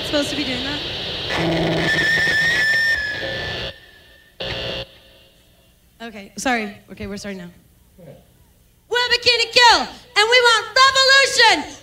supposed to be doing that? Okay, sorry. Okay, we're starting now. We're Bikini Kill, and we want revolution!